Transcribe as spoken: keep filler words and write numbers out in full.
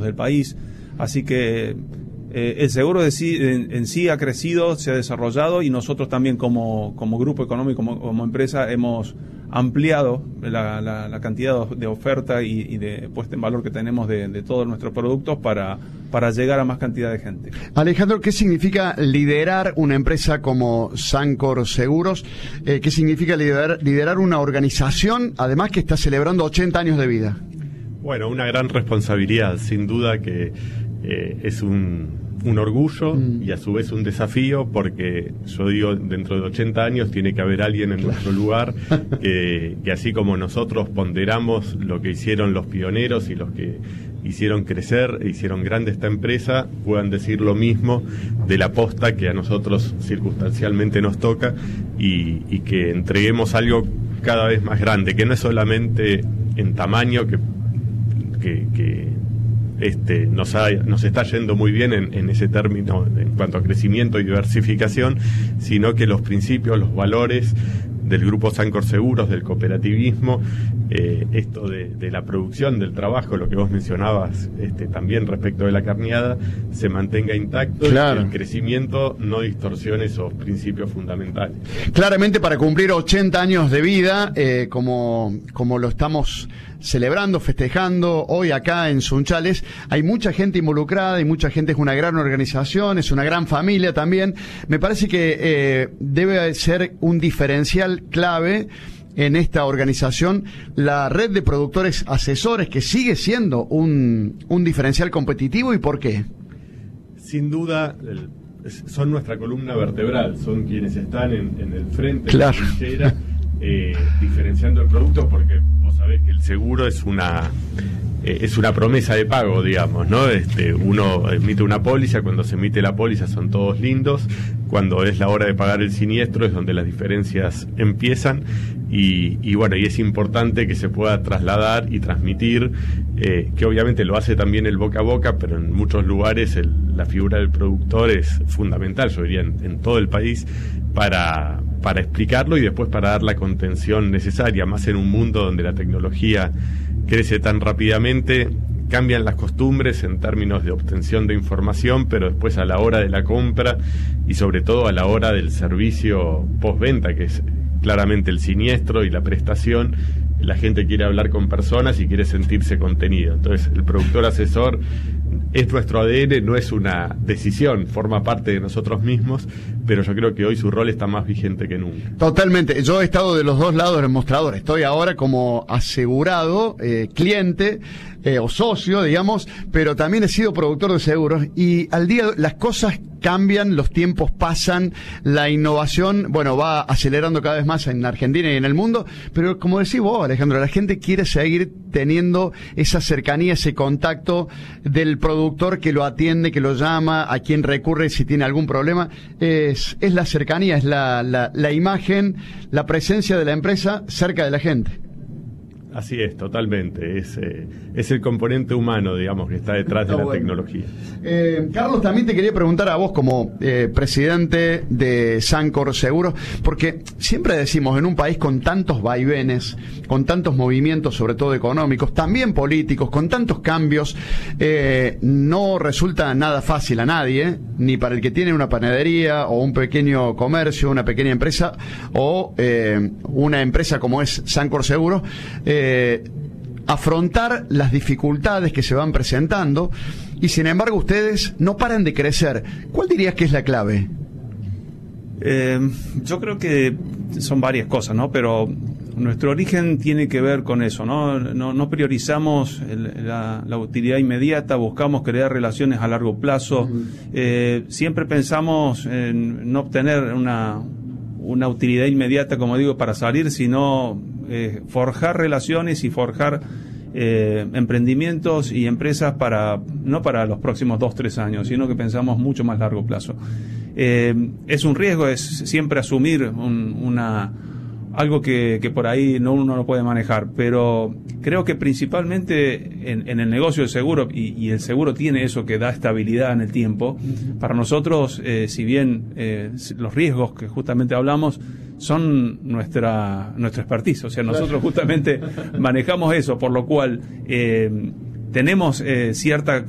productos del país. Así que eh, el seguro de sí, en, en sí ha crecido, se ha desarrollado, y nosotros también como, como grupo económico, como, como empresa, hemos ampliado la, la, la cantidad de oferta y, y de puesta en valor que tenemos de, de todos nuestros productos para, para llegar a más cantidad de gente. Alejandro, ¿qué significa liderar una empresa como Sancor Seguros? Eh, ¿Qué significa liderar, liderar una organización, además que está celebrando ochenta años de vida? Bueno, una gran responsabilidad, sin duda que eh, es un... un orgullo mm. y a su vez un desafío, porque yo digo, dentro de ochenta años tiene que haber alguien en nuestro lugar que, que así como nosotros ponderamos lo que hicieron los pioneros y los que hicieron crecer, hicieron grande esta empresa, puedan decir lo mismo de la posta que a nosotros circunstancialmente nos toca, y, y que entreguemos algo cada vez más grande, que no es solamente en tamaño, que, que, que Este, nos, ha, nos está yendo muy bien en, en ese término en cuanto a crecimiento y diversificación, sino que los principios, los valores del grupo Sancor Seguros, del cooperativismo, eh, esto de, de la producción, del trabajo, lo que vos mencionabas este, también respecto de la carneada, se mantenga intacto. Claro. Y el crecimiento no distorsione esos principios fundamentales. Claramente, para cumplir ochenta años de vida, eh, como, como lo estamos celebrando, festejando hoy acá en Sunchales, hay mucha gente involucrada y mucha gente, es una gran organización, es una gran familia también. Me parece que eh, debe ser un diferencial clave en esta organización la red de productores asesores, que sigue siendo un, un diferencial competitivo. ¿Y por qué? Sin duda, el, son nuestra columna vertebral, son quienes están en, en el frente, claro, de la trinchera, eh, diferenciando el producto, porque vos sabés que el seguro es una eh, es una promesa de pago, digamos, ¿no? Este, uno emite una póliza, cuando se emite la póliza son todos lindos, cuando es la hora de pagar el siniestro es donde las diferencias empiezan, y, y bueno, y es importante que se pueda trasladar y transmitir, eh, que obviamente lo hace también el boca a boca, pero en muchos lugares el, la figura del productor es fundamental, yo diría en, en todo el país, para, para explicarlo y después para dar la contención necesaria, más en un mundo donde la tecnología crece tan rápidamente. Cambian las costumbres en términos de obtención de información, pero después a la hora de la compra y sobre todo a la hora del servicio postventa, que es claramente el siniestro y la prestación, la gente quiere hablar con personas y quiere sentirse contenido. Entonces el productor asesor es nuestro A D N, no es una decisión, forma parte de nosotros mismos, pero yo creo que hoy su rol está más vigente que nunca. Totalmente, yo he estado de los dos lados del mostrador, estoy ahora como asegurado, eh, cliente eh, o socio, digamos, pero también he sido productor de seguros, y al día las cosas cambian, los tiempos pasan, la innovación, bueno, va acelerando cada vez más en Argentina y en el mundo, pero como decís vos, Alejandro, la gente quiere seguir teniendo esa cercanía, ese contacto del productor que lo atiende, que lo llama, a quien recurre si tiene algún problema. Es, es la cercanía, es la, la, la imagen, la presencia de la empresa cerca de la gente. Así es, totalmente. Es, eh, es el componente humano, digamos, que está detrás de la bueno. tecnología. Eh, Carlos, también te quería preguntar a vos como eh, presidente de Sancor Seguros, porque siempre decimos, en un país con tantos vaivenes, con tantos movimientos, sobre todo económicos, también políticos, con tantos cambios, eh, no resulta nada fácil a nadie, ni para el que tiene una panadería o un pequeño comercio, una pequeña empresa, o eh, una empresa como es Sancor Seguros, eh, Eh, afrontar las dificultades que se van presentando, y sin embargo ustedes no paran de crecer. ¿Cuál dirías que es la clave? Eh, yo creo que son varias cosas, ¿no? Pero nuestro origen tiene que ver con eso, ¿no? No, no priorizamos el, la, la utilidad inmediata, buscamos crear relaciones a largo plazo. Uh-huh. Eh, siempre pensamos en no obtener una, una utilidad inmediata, como digo, para salir, sino Eh, forjar relaciones y forjar eh, emprendimientos y empresas para no para los próximos dos, tres años, sino que pensamos mucho más largo plazo. Eh, es un riesgo, es siempre asumir un, una algo que, que por ahí no uno no puede manejar, pero creo que principalmente en, en el negocio del seguro, y, y el seguro tiene eso que da estabilidad en el tiempo. Para nosotros, eh, si bien eh, los riesgos que justamente hablamos son nuestra nuestra expertise, o sea, nosotros justamente manejamos eso, por lo cual eh, tenemos eh, cierta